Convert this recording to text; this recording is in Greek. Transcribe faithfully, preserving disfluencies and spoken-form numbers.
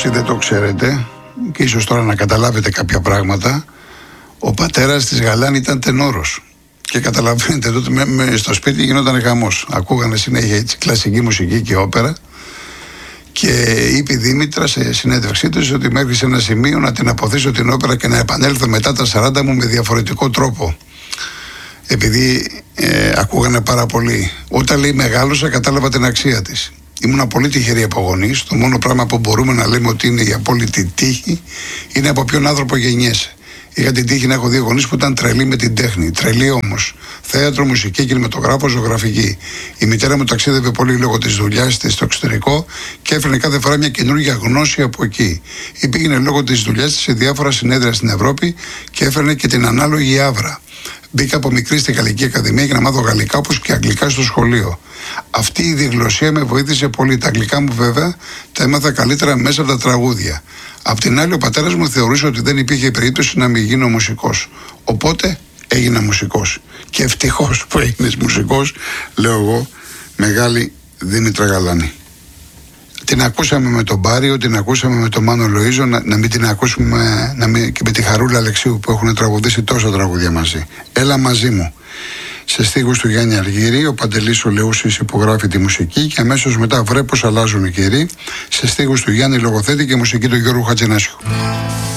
Όσοι δεν το ξέρετε, και ίσως τώρα να καταλάβετε κάποια πράγματα, ο πατέρας της Γαλάνη ήταν τενόρος. Και καταλαβαίνετε, τότε με, με, στο σπίτι γινόταν χαμός. Ακούγανε συνέχεια έτσι, κλασική μουσική και όπερα. Και είπε η Δήμητρα σε συνέντευξή της ότι μέχρι σε ένα σημείο να την αποθήσω την όπερα και να επανέλθω μετά τα σαράντα μου με διαφορετικό τρόπο. Επειδή ε, ακούγανε πάρα πολύ. Όταν λέει μεγάλωσα, κατάλαβα την αξία της. Ήμουν πολύ τυχερή από γονείς. Το μόνο πράγμα που μπορούμε να λέμε ότι είναι η απόλυτη τύχη είναι από ποιον άνθρωπο γεννιέσαι. Είχα την τύχη να έχω δύο γονείς που ήταν τρελοί με την τέχνη. Τρελοί όμως. Θέατρο, μουσική, κινηματογράφο, ζωγραφική. Η μητέρα μου ταξίδευε πολύ λόγω της δουλειάς της στο εξωτερικό και έφερνε κάθε φορά μια καινούργια γνώση από εκεί. Ή πήγαινε λόγω της δουλειάς της σε διάφορα συνέδρια στην Ευρώπη και έφερνε και την ανάλογη άβρα. Μπήκα από μικρή στη Γαλλική Ακαδημία για να μάθω γαλλικά όπως και αγγλικά στο σχολείο. Αυτή η διγλωσσία με βοήθησε πολύ. Τα αγγλικά μου βέβαια τα έμαθα καλύτερα μέσα από τα τραγούδια. Απ' την άλλη, ο πατέρας μου θεωρούσε ότι δεν υπήρχε περίπτωση να μην γίνω μουσικός. Οπότε έγινα μουσικός. Και ευτυχώς που έγινες μουσικός, λέω εγώ, μεγάλη Δήμητρα Γαλάνη. Την ακούσαμε με τον Πάριο, την ακούσαμε με τον Μάνο Λοΐζο, να, να μην την ακούσουμε να μην, και με τη Χαρούλα Αλεξίου που έχουν τραγουδήσει τόσα τραγούδια μαζί. Έλα μαζί μου. Σε στίχους του Γιάννη Αργύρη, ο Παντελής ο Λεούσης υπογράφει τη μουσική και αμέσως μετά βρε πως αλλάζουν οι καιροί, σε στίχους του Γιάννη Λογοθέτη και μουσική του Γιώργου Χατζηνάσιου.